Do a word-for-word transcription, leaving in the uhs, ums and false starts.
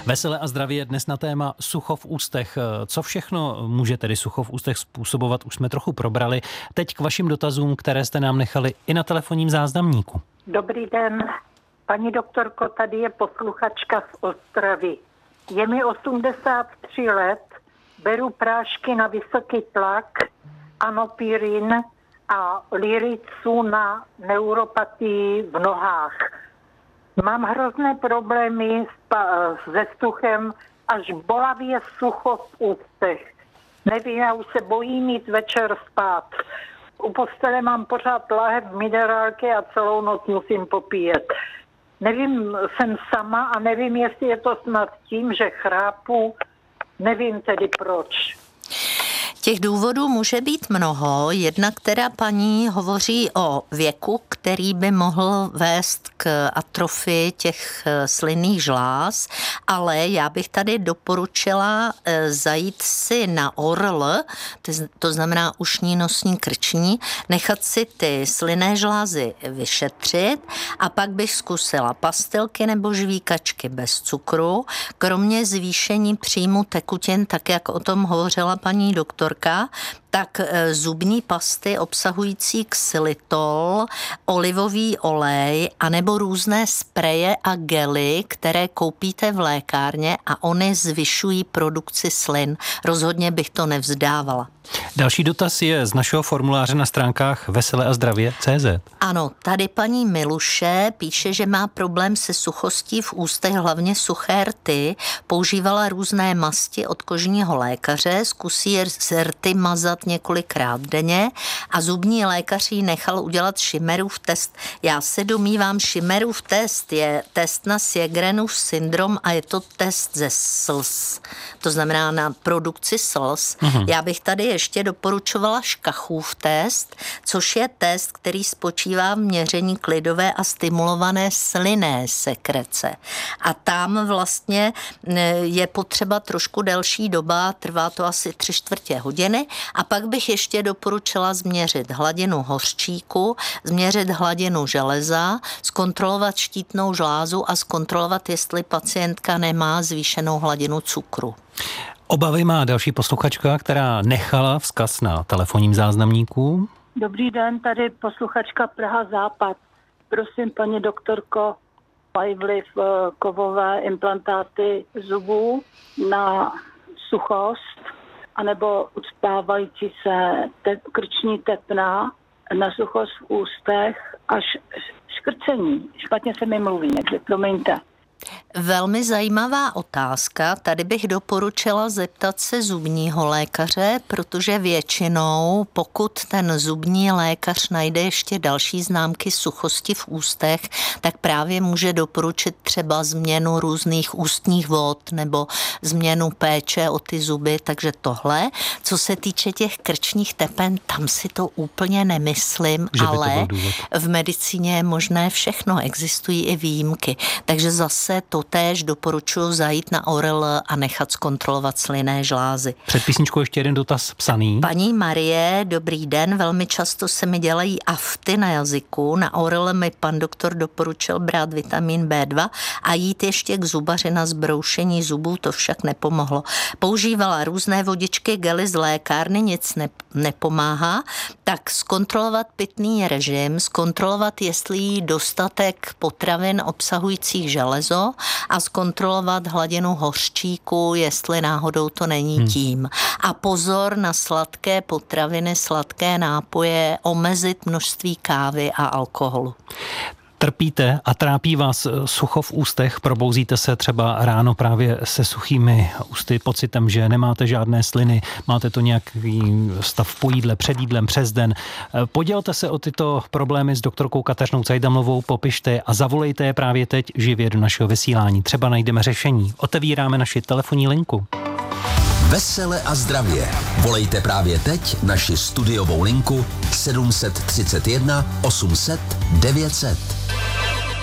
Veselé a zdravě dnes na téma sucho v ústech. Co všechno může tedy sucho v ústech způsobovat, už jsme trochu probrali. Teď k vašim dotazům, které jste nám nechali i na telefonním záznamníku. Dobrý den, paní doktorko, tady je posluchačka z Ostravy. Je mi osmdesát tři let, beru prášky na vysoký tlak, Anopirin a Lyricu na neuropatii v nohách. Mám hrozné problémy se vzduchem, až bolavě sucho v ústech. Nevím, já už se bojím jít večer spát. U postele mám pořád lahev minerálky a celou noc musím popíjet. Nevím, jsem sama a nevím, jestli je to snad tím, že chrápu. Nevím tedy proč. Těch důvodů může být mnoho. Jedna, která paní hovoří o věku, který by mohl vést k atrofii těch slynných žláz, ale já bych tady doporučila zajít si na O R L, to znamená ušní, nosní, krční, nechat si ty slynné žlázy vyšetřit a pak bych zkusila pastilky nebo žvíkačky bez cukru, kromě zvýšení příjmu tekutin, tak jak o tom hovořila paní doktorka, tak zubní pasty obsahující xylitol, olivový olej anebo různé spreje a gely, které koupíte v lékárně a ony zvyšují produkci slin. Rozhodně bych to nevzdávala. Další dotaz je z našeho formuláře na stránkách veselé a zdravě tečka cé zet. Ano, tady paní Miluše píše, že má problém se suchostí v ústech, hlavně suché rty. Používala různé masti od kožního lékaře, zkusí rty mazat několikrát denně a zubní lékař jí nechal udělat Schimmerův test. Já se domnívám, Schimmerův test je test na Sjögrenův syndrom a je to test ze slz. To znamená na produkci slz. Mhm. Já bych tady ještě doporučovala Škachův test, což je test, který spočívá v měření klidové a stimulované slynné sekrece. A tam vlastně je potřeba trošku delší doba, trvá to asi tři čtvrtě hodiny a pak bych ještě doporučila změřit hladinu hořčíku, změřit hladinu železa, zkontrolovat štítnou žlázu a zkontrolovat, jestli pacientka nemá zvýšenou hladinu cukru. Obavy má další posluchačka, která nechala vzkaz na telefonním záznamníku. Dobrý den, tady posluchačka Praha Západ. Prosím, paní doktorko, mají vliv kovové implantáty zubů na suchost anebo ucpávající se te- krční tepna na suchost v ústech až škrcení. Špatně se mi mluví, takže promiňte. Velmi zajímavá otázka. Tady bych doporučila zeptat se zubního lékaře, protože většinou, pokud ten zubní lékař najde ještě další známky suchosti v ústech, tak právě může doporučit třeba změnu různých ústních vod nebo změnu péče o ty zuby, takže tohle. Co se týče těch krčních tepen, tam si to úplně nemyslím, ale v medicíně je možné všechno, existují i výjimky. Takže zase totéž doporučuji zajít na O R L a nechat zkontrolovat slynné žlázy. Před písničkou ještě jeden dotaz psaný. Paní Marie, dobrý den, velmi často se mi dělají afty na jazyku. Na O R L mi pan doktor doporučil brát vitamin bé dva a jít ještě k zubaři na zbroušení zubů, to však nepomohlo. Používala různé vodičky, gely z lékárny, nic ne, nepomáhá, tak zkontrolovat pitný režim, zkontrolovat, jestli jí dostatek potravin obsahujících železo a zkontrolovat hladinu hořčíku, jestli náhodou to není hmm. tím. A pozor na sladké potraviny, sladké nápoje, omezit množství kávy a alkoholu. Trpíte a trápí vás sucho v ústech, probouzíte se třeba ráno právě se suchými ústy, pocitem, že nemáte žádné sliny, máte to nějaký stav po jídle, před jídlem, přes den. Podělte se o tyto problémy s doktorkou Kateřinou Cajdamovou, popište a zavolejte je právě teď živě do našeho vysílání. Třeba najdeme řešení. Otevíráme naši telefonní linku. Vesele a zdravě. Volejte právě teď naši studiovou linku sedm tři jedna osm set devět set.